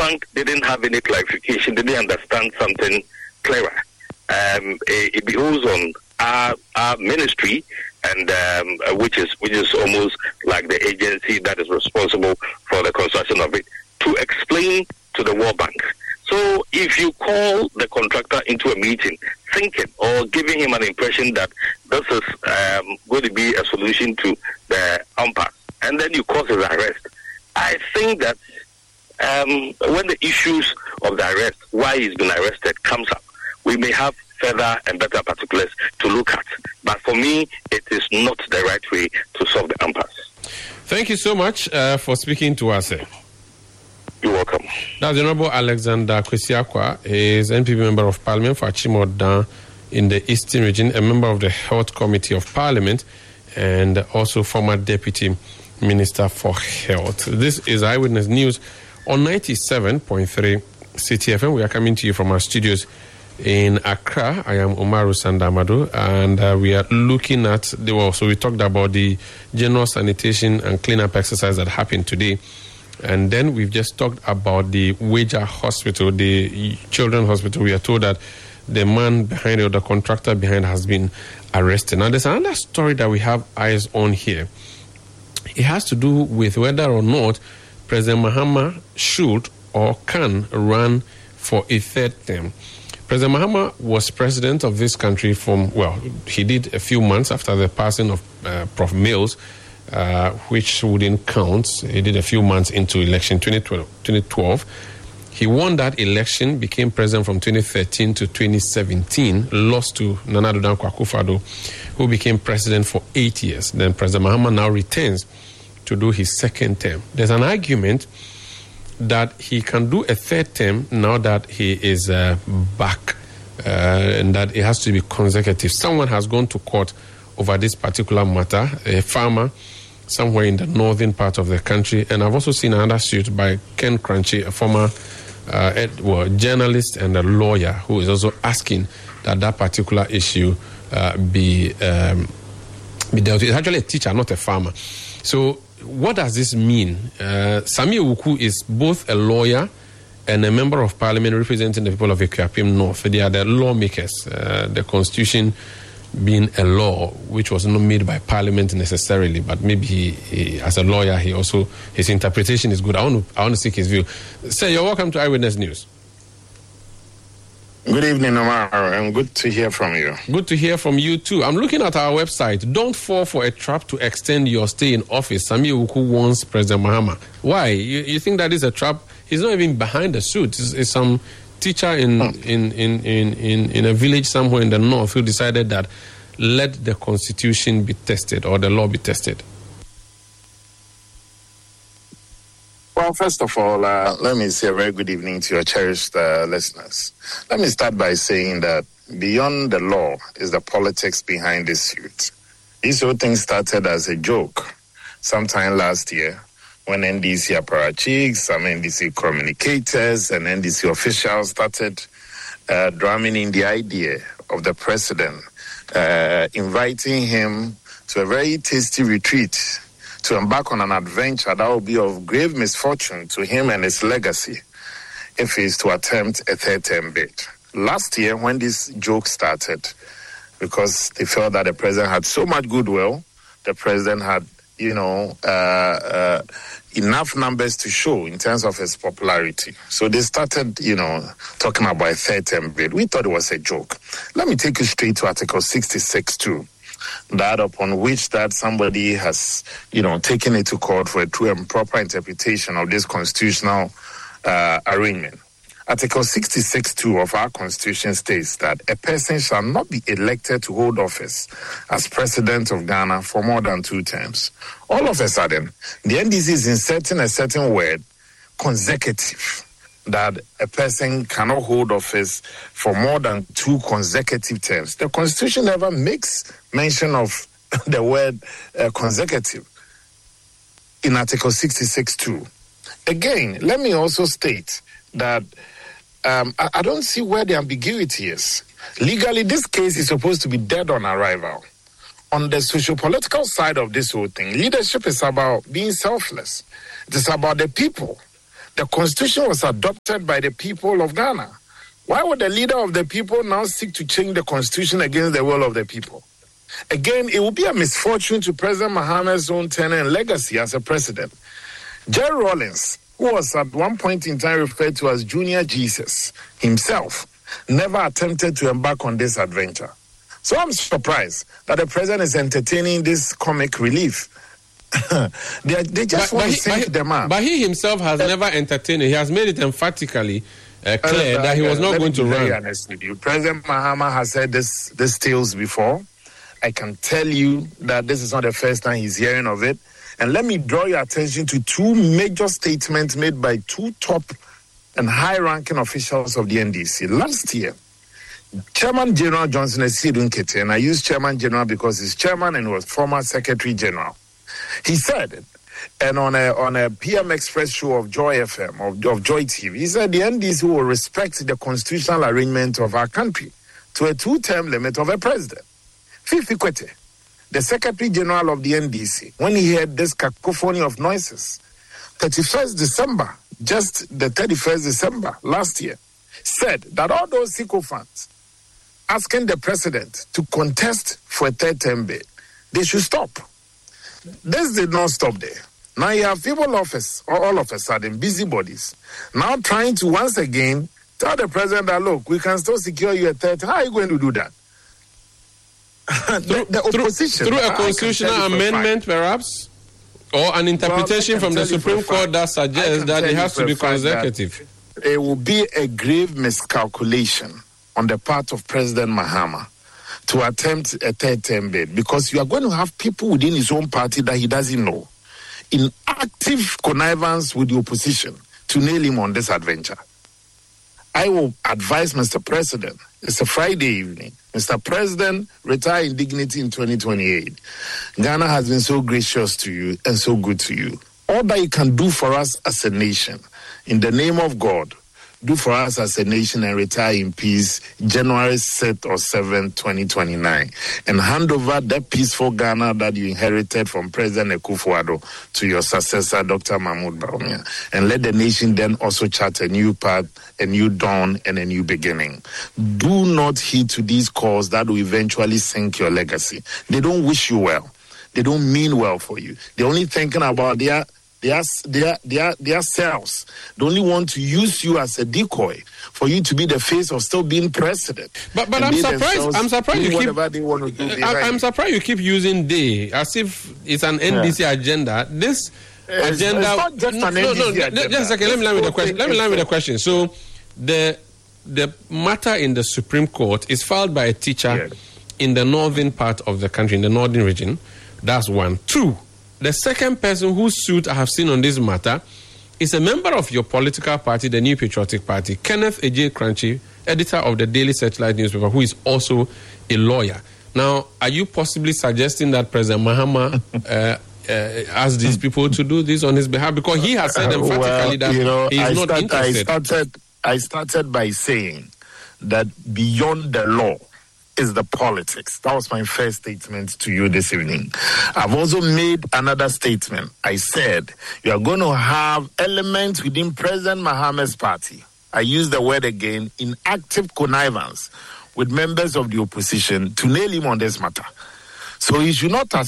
Bank didn't have any clarification, didn't understand something clearer. It behoves on our ministry, and which is almost like the agency that is responsible for the construction of it, to explain to the World Bank. So if you call the contractor into a meeting thinking or giving him an impression that this is going to be a solution to the impasse, and then you cause his arrest, I think that when the issues of the arrest, why he's been arrested, comes up, we may have further and better particulars to look at. But for me, it is not the right way to solve the impasse. Thank you so much for speaking to us. You're welcome. That's the Honorable Alexander Kwesiakwa. He is NPP Member of Parliament for Achimota in the Eastern Region, a member of the Health Committee of Parliament, and also former Deputy Minister for Health. This is Eyewitness News on 97.3 City FM. We are coming to you from our studios in Accra. I am Umaru Sandamadu, and we are looking at so we talked about the general sanitation and cleanup exercise that happened today. And then we've just talked about the Wager Hospital, the children's hospital. We are told that the man behind it, or the contractor behind, has been arrested. Now, there's another story that we have eyes on here. It has to do with whether or not President Mahama should or can run for a third term. President Mahama was president of this country he did a few months after the passing of Prof. Mills, which wouldn't count. He did a few months into election 2012. He won that election, became president from 2013 to 2017, lost to Nana Addo Dankwa Akufo-Addo, who became president for 8 years. Then President Mahama now returns to do his second term. There's an argument that he can do a third term now that he is back, and that it has to be consecutive. Someone has gone to court over this particular matter, a farmer somewhere in the northern part of the country. And I've also seen another suit by Ken Crunchy, a former journalist and a lawyer, who is also asking that particular issue be dealt with. It's actually a teacher, not a farmer. So what does this mean? Sami Owuku is both a lawyer and a member of parliament representing the people of Akuapem North. They are the lawmakers. The constitution being a law which was not made by parliament necessarily, but maybe he as a lawyer, his interpretation is good. I want to seek his view. Sir, you're welcome to Eyewitness News. Good evening, Omar, and good to hear from you. Good to hear from you too. I'm looking at our website. Don't fall for a trap to extend your stay in office. Sami Owuku wants President Mahama. Why? You think that is a trap? He's not even behind the suit. It's some teacher in a village somewhere in the north who decided that let the constitution be tested or the law be tested. Well, first of all, let me say a very good evening to your cherished listeners. Let me start by saying that beyond the law is the politics behind this suit. This whole thing started as a joke sometime last year, when NDC apparatchiks, some NDC communicators and NDC officials started drumming in the idea of the president inviting him to a very tasty retreat to embark on an adventure that will be of grave misfortune to him and his legacy if he is to attempt a third term bid. Last year, when this joke started, because they felt that the president had so much goodwill, the president had enough numbers to show in terms of his popularity. So they started, talking about a third term bid. We thought it was a joke. Let me take you straight to Article 66(2), that upon which that somebody has, taken it to court for a true and proper interpretation of this constitutional arrangement. Article 66(2) of our Constitution states that a person shall not be elected to hold office as President of Ghana for more than 2 terms. All of a sudden, the NDC is inserting a certain word, consecutive, that a person cannot hold office for more than 2 consecutive terms. The Constitution never makes mention of the word consecutive in Article 66(2). Again, let me also state that I don't see where the ambiguity is. Legally, this case is supposed to be dead on arrival. On the socio-political side of this whole thing, leadership is about being selfless. It is about the people. The constitution was adopted by the people of Ghana. Why would the leader of the people now seek to change the constitution against the will of the people? Again, it will be a misfortune to President Mahama's own tenure and legacy as a president. Jerry Rawlings, who was at one point in time referred to as Junior Jesus himself, never attempted to embark on this adventure. So I'm surprised that the president is entertaining this comic relief. they just want to sink the man. But he himself has never entertained it. He has made it emphatically clear that he was not going to run. Very honest with you. President Mahama has said this tales before. I can tell you that this is not the first time he's hearing of it. And let me draw your attention to two major statements made by two top and high-ranking officials of the NDC. Last year, Chairman General Johnson Esidu Nkete, and I use Chairman General because he's chairman and was former Secretary General. He said, and on a PM Express show of Joy FM, of Joy TV, he said the NDC will respect the constitutional arrangement of our country to a 2-term limit of a president. Fifi Kwete, the Secretary General of the NDC, when he heard this cacophony of noises, 31st December, just the 31st December last year, said that all those sycophants asking the president to contest for a 3rd-term bid, they should stop. This did not stop there. Now you have people all of a sudden, busybodies, now trying to once again tell the president that, look, we can still secure you a 3rd. How are you going to do that? the opposition. Through a constitutional amendment, perhaps? Or an interpretation from the Supreme Court that suggests that it has to be consecutive. It will be a grave miscalculation on the part of President Mahama to attempt a 3rd-term bid, because you are going to have people within his own party that he doesn't know in active connivance with the opposition to nail him on this adventure. I will advise Mr. President, it's a Friday evening, Mr. President, retire in dignity in 2028. Ghana has been so gracious to you and so good to you. All that you can do for us as a nation, in the name of God, do for us as a nation and retire in peace January 6th or 7th, 2029, and hand over that peaceful Ghana that you inherited from President Akufo-Addo to your successor, Dr. Mahmoud Bawumia, and let the nation then also chart a new path, a new dawn, and a new beginning. Do not heed to these calls that will eventually sink your legacy. They don't wish you well. They don't mean well for you. They're only thinking about their selves. They only want to use you as a decoy for you to be the face of still being president. But I'm surprised. I'm surprised you keep. They want to do, I'm surprised you keep using "they" as if it's an NDC agenda. This agenda. It's not just an NDC agenda. Just a second. Let me land with the question. So the matter in the Supreme Court is filed by a teacher in the northern part of the country, in the northern region. That's one. Two. The second person whose suit I have seen on this matter is a member of your political party, the New Patriotic Party, Kenneth Ejay Kranchi, editor of the Daily Searchlight newspaper, who is also a lawyer. Now, are you possibly suggesting that President Mahama asked these people to do this on his behalf? Because he has said emphatically that he is not interested. I started by saying that beyond the law is the politics. That was my first statement to you this evening. I've also made another statement. I said you are going to have elements within President Mahama's party. I use the word again, in active connivance with members of the opposition to nail him on this matter. So he should not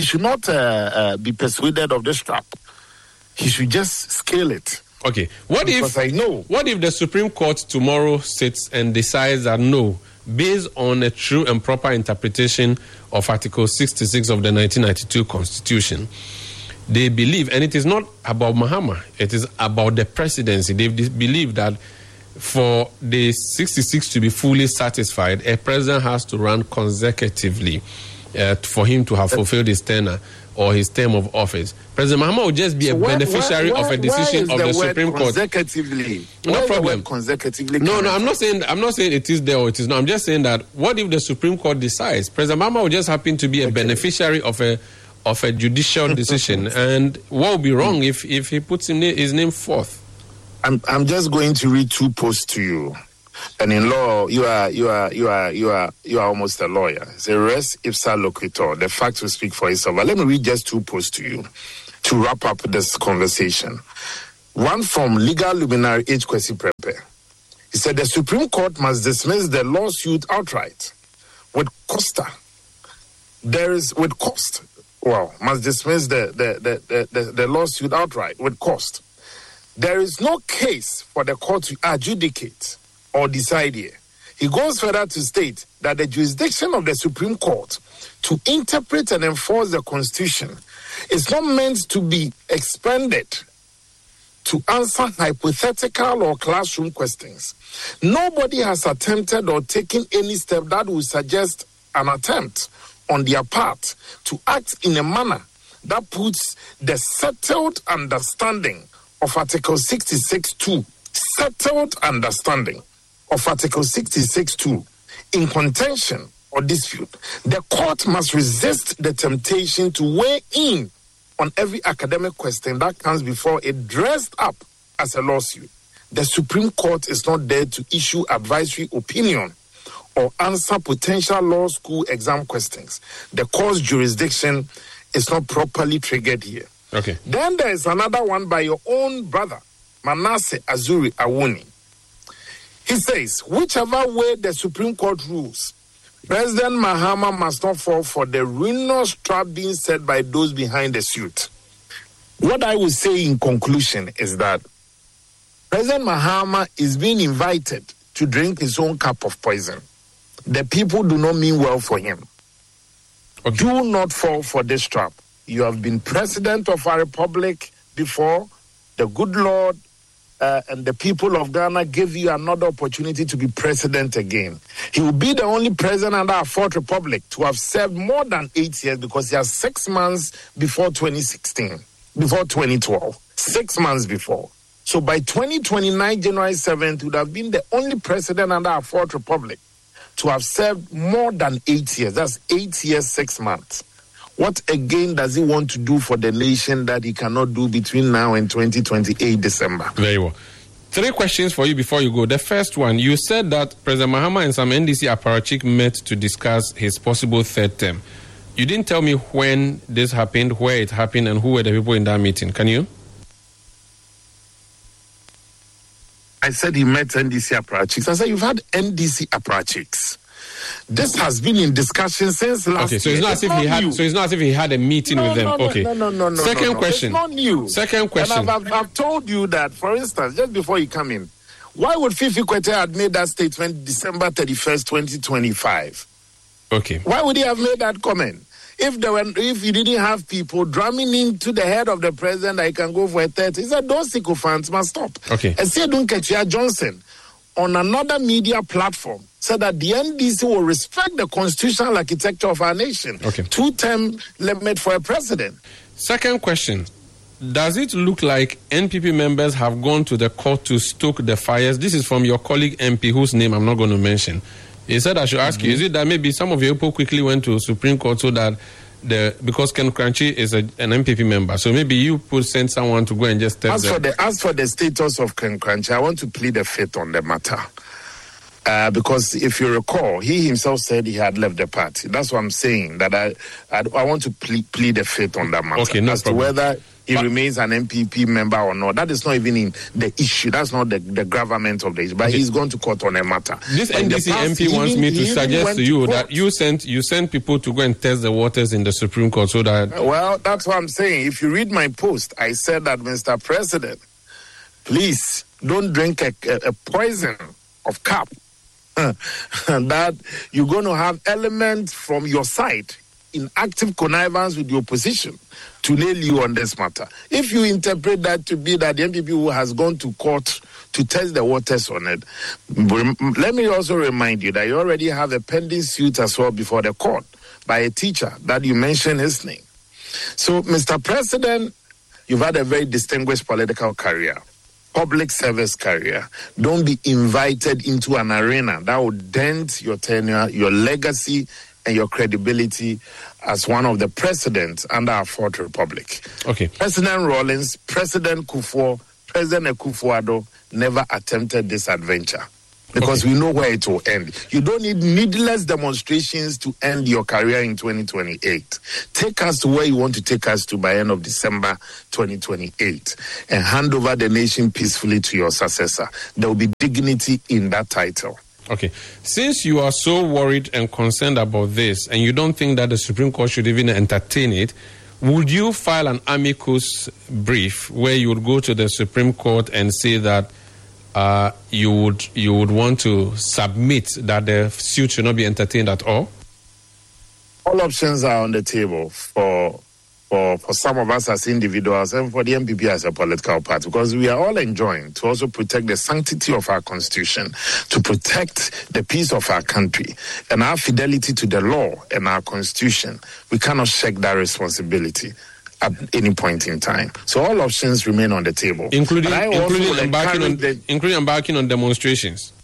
be persuaded of this trap. He should just scale it. Okay. What if the Supreme Court tomorrow sits and decides that no, based on a true and proper interpretation of Article 66 of the 1992 Constitution, they believe, and it is not about Mahama, it is about the presidency. They believe that for the 66 to be fully satisfied, a president has to run consecutively for him to have fulfilled his tenure or his term of office. President Mahama will just be a beneficiary of a decision of the Supreme Court. Consecutively? No problem. Consecutively. No, I'm not saying it is there or it is not. I'm just saying that what if the Supreme Court decides President Mahama will just happen to be a beneficiary of a judicial decision, and what would be wrong if he puts his name forth? I'm just going to read two posts to you. And in law, you are almost a lawyer. It's a res ipsa loquitur. The facts will speak for itself. But let me read just two posts to you to wrap up this conversation. One from legal luminary H. Kwesi Prempeh. He said the Supreme Court must dismiss the lawsuit outright with Costa. Must dismiss the lawsuit outright with cost. There is no case for the court to adjudicate or decide here. He goes further to state that the jurisdiction of the Supreme Court to interpret and enforce the Constitution is not meant to be expended to answer hypothetical or classroom questions. Nobody has attempted or taken any step that would suggest an attempt on their part to act in a manner that puts the settled understanding of Article 66(2), settled understanding of Article 66(2) in contention or dispute. The court must resist the temptation to weigh in on every academic question that comes before it dressed up as a lawsuit. The Supreme Court is not there to issue advisory opinion or answer potential law school exam questions. The court's jurisdiction is not properly triggered here. Okay. Then there is another one by your own brother, Manasseh Azuri Awuni. He says, whichever way the Supreme Court rules, President Mahama must not fall for the ruinous trap being set by those behind the suit. What I would say in conclusion is that President Mahama is being invited to drink his own cup of poison. The people do not mean well for him. Okay. Do not fall for this trap. You have been president of our republic before. The good Lord and the people of Ghana gave you another opportunity to be president again. He will be the only president under our fourth republic to have served more than 8 years because he has 6 months before 2016, before 2012, 6 months before. So by 2029, January 7th, he would have been the only president under our fourth republic to have served more than 8 years. That's 8 years, 6 months. What again does he want to do for the nation that he cannot do between now and 2028 December? Very well. 3 questions for you before you go. The first one, you said that President Mahama and some NDC apparatchik met to discuss his possible third term. You didn't tell me when this happened, where it happened, and who were the people in that meeting. Can you? I said he met NDC apparatchiks. I said you've had NDC apparatchiks. This has been in discussion since last year. Okay, so it's not as if he had. So it's not as if he had a meeting with them. Okay. No. Second question. It's not new. Second question. And I've told you that, for instance, just before you come in, why would Fifi Kwete have made that statement December 31st, 2025? Okay. Why would he have made that comment? If you didn't have people drumming into the head of the president that he can go for a 30, he said those sycophants must stop. Okay. And Sedun Ketia Johnson on another media platform said that the NDC will respect the constitutional architecture of our nation. Okay. 2-term limit for a president. Second question. Does it look like NPP members have gone to the court to stoke the fires? This is from your colleague MP, whose name I'm not going to mention. He said I should ask you, is it that maybe some of your people quickly went to Supreme Court so that because Ken Kranchi is an MPP member, so maybe you could send someone to go and just tell them. As for the status of Ken Kranchi, I want to plead the fifth on the matter. Because if you recall, he himself said he had left the party. That's what I'm saying, that I want to plead the fifth on that matter. Okay, no as problem. To whether he remains an MPP member or not. That is not even in the issue. That's not the government of the issue. But he's going to court on a matter. This NDC MP wants me to suggest to you that you sent people to go and test the waters in the Supreme Court so that... Well, that's what I'm saying. If you read my post, I said that, Mr. President, please don't drink a poison of cap. That you're going to have elements from your side in active connivance with the opposition to nail you on this matter. If you interpret that to be that the NPP who has gone to court to test the waters on it, let me also remind you that you already have a pending suit as well before the court by a teacher that you mentioned his name. So, Mr. President, you've had a very distinguished political career, public service career. Don't be invited into an arena that would dent your tenure, your legacy, and your credibility as one of the presidents under our fourth republic. Okay. President Rawlings, President Kufuor, President Akufo-Addo never attempted this adventure. because we know where it will end. You don't need needless demonstrations to end your career in 2028. Take us to where you want to take us to by end of December 2028 and hand over the nation peacefully to your successor. There will be dignity in that title. Okay. Since you are so worried and concerned about this and you don't think that the Supreme Court should even entertain it, would you file an amicus brief where you would go to the Supreme Court and say that you would want to submit that the suit should not be entertained at all? All options are on the table for some of us as individuals and for the NPP as a political party, because we are all enjoined to also protect the sanctity of our constitution, to protect the peace of our country and our fidelity to the law and our constitution. We cannot shirk that responsibility at any point in time. So all options remain on the table. Including embarking on demonstrations.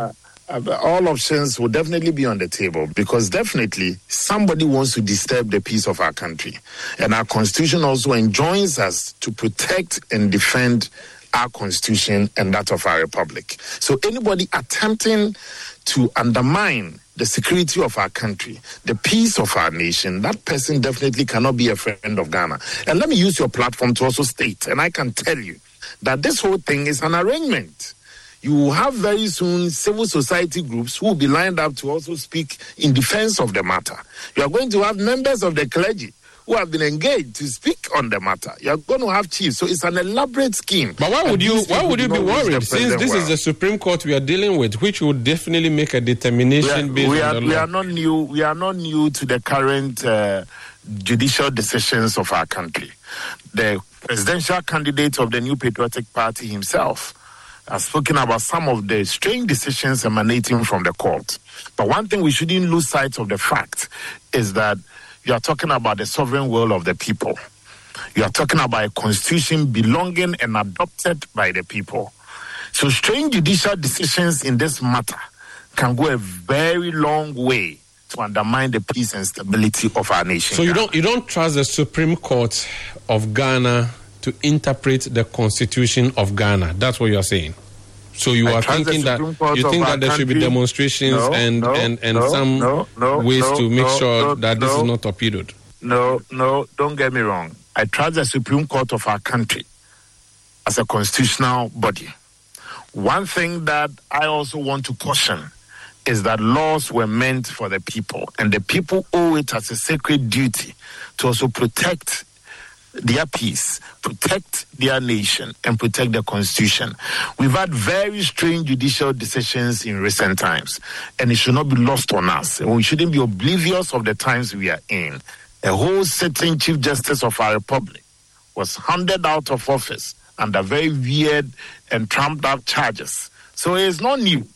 All options will definitely be on the table, because definitely somebody wants to disturb the peace of our country. And our constitution also enjoins us to protect and defend our constitution and that of our republic. So anybody attempting to undermine the security of our country, the peace of our nation, that person definitely cannot be a friend of Ghana. And let me use your platform to also state, and I can tell you that this whole thing is an arrangement. You will have very soon civil society groups who will be lined up to also speak in defense of the matter. You are going to have members of the clergy who have been engaged to speak on the matter. You are going to have chiefs. So it's an elaborate scheme. But why would you be worried, since this is the Supreme Court we are dealing with, which would definitely make a determination based on the law? We are not new to the current judicial decisions of our country. The presidential candidate of the New Patriotic Party himself has spoken about some of the strange decisions emanating from the court. But one thing we shouldn't lose sight of the fact is that you are talking about the sovereign will of the people. You are talking about a constitution belonging and adopted by the people. So strange judicial decisions in this matter can go a very long way to undermine the peace and stability of our nation. So you don't trust the Supreme Court of Ghana to interpret the Constitution of Ghana. That's what you are saying. So you are thinking that there should be demonstrations and some ways to make sure that this is not torpedoed. No, don't get me wrong. I trust the Supreme Court of our country as a constitutional body. One thing that I also want to caution is that laws were meant for the people, and the people owe it as a sacred duty to also protect their peace, protect their nation, and protect the constitution. We've had very strange judicial decisions in recent times, and it should not be lost on us. And we shouldn't be oblivious of the times we are in. A whole sitting Chief Justice of our Republic was handed out of office under very weird and trumped up charges. So it's not new.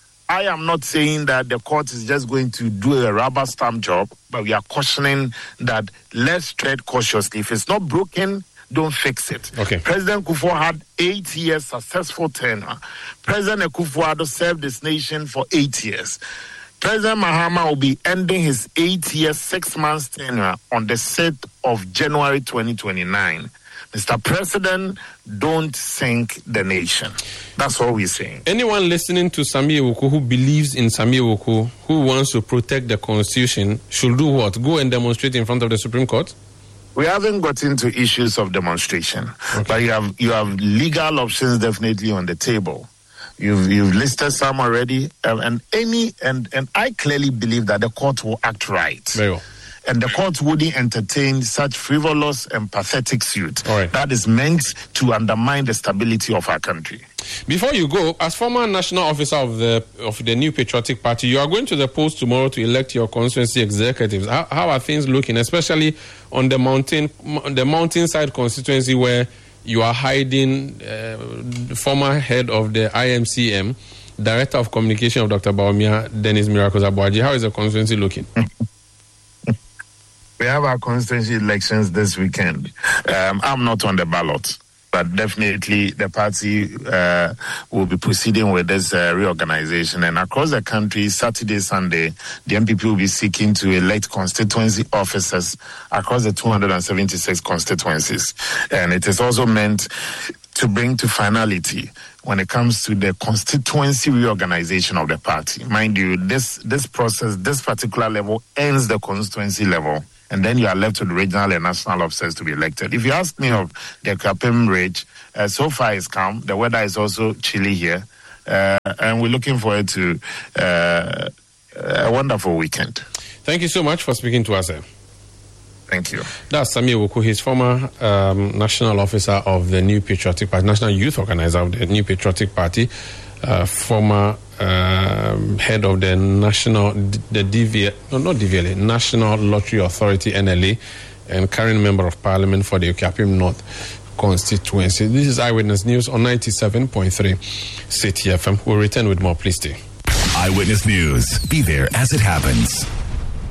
I am not saying that the court is just going to do a rubber stamp job, but we are cautioning that let's tread cautiously. If it's not broken, don't fix it. Okay. President Kufuor had 8 years successful tenure. President Akufo-Addo served this nation for 8 years. President Mahama will be ending his 8 years, 6 months tenure on the 6th of January 2029. Mr. President, don't sink the nation. That's all we're saying. Anyone listening to Sammy Awuku who believes in Sammy Awuku, who wants to protect the Constitution, should do what? Go and demonstrate in front of the Supreme Court? We haven't got into issues of demonstration, but you have legal options definitely on the table. You've listed some already, and I clearly believe that the court will act right. Very well. And the court wouldn't entertain such frivolous and pathetic suit that is meant to undermine the stability of our country. Before you go, as former national officer of the New Patriotic Party, you are going to the polls tomorrow to elect your constituency executives. How are things looking, especially on the mountainside constituency where you are hiding the former head of the IMCM, Director of Communication of Dr. Bawumia, Dennis Miracles Abuaji? How is the constituency looking? We have our constituency elections this weekend. I'm not on the ballot, but definitely the party will be proceeding with this reorganization. And across the country, Saturday, Sunday, the MPP will be seeking to elect constituency officers across the 276 constituencies. And it is also meant to bring to finality when it comes to the constituency reorganization of the party. Mind you, this process, this particular level ends the constituency level, and then you are left with regional and national officers to be elected. If you ask me of the Kapim Ridge, so far it's calm. The weather is also chilly here, and we're looking forward to a wonderful weekend. Thank you so much for speaking to us. Thank you. That's Samir Wuku. He's former national officer of the New Patriotic Party, national youth organizer of the New Patriotic Party, former head of the National Lottery Authority, NLA, and current member of Parliament for the Okapim North constituency. This is Eyewitness News on 97.3 City FM. We'll return with more. Please stay. Eyewitness News. Be there as it happens.